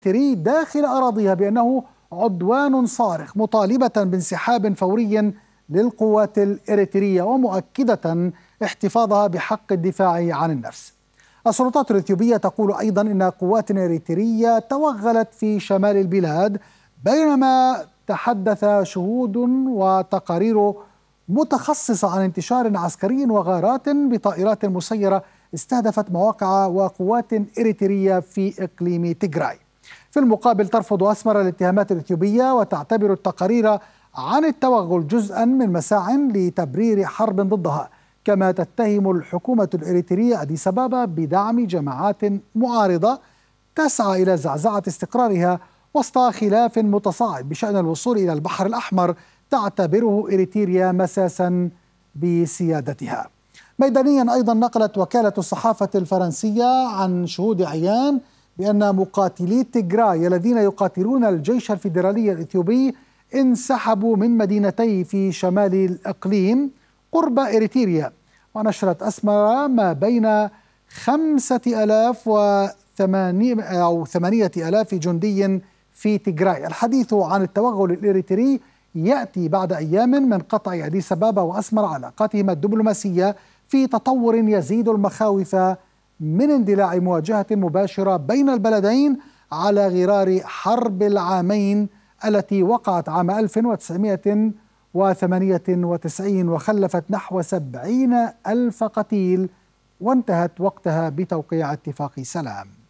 تري داخل أراضيها بأنه عدوان صارخ، مطالبة بانسحاب فوري للقوات الإريترية ومؤكدة احتفاظها بحق الدفاع عن النفس. السلطات الإثيوبية تقول أيضا إن قوات إريترية توغلت في شمال البلاد، بينما تحدث شهود وتقارير متخصصة عن انتشار عسكري وغارات بطائرات مسيرة استهدفت مواقع وقوات إريترية في إقليم تيغراي. في المقابل ترفض أسمر الاتهامات الإثيوبية وتعتبر التقارير عن التوغل جزءا من مساع لتبرير حرب ضدها، كما تتهم الحكومة الإريترية أديس أبابا بدعم جماعات معارضة تسعى إلى زعزعة استقرارها وسط خلاف متصاعد بشأن الوصول إلى البحر الأحمر تعتبره إريتريا مساسا بسيادتها. ميدانيا أيضا نقلت وكالة الصحافة الفرنسية عن شهود عيان بأن مقاتلي تيغراي الذين يقاتلون الجيش الفيدرالي الإثيوبي انسحبوا من مدينتي في شمال الإقليم قرب إريتريا. ونشرت أسمر ما بين 5000 و 8000 جندي في تيغراي. الحديث عن التوغل الإريتري يأتي بعد أيام من قطع أديس أبابا وأسمر علاقاتهما الدبلوماسية في تطور يزيد المخاوف من اندلاع مواجهة مباشرة بين البلدين على غرار حرب العامين التي وقعت عام 1998 وخلفت نحو 70,000 قتيل، وانتهت وقتها بتوقيع اتفاق سلام.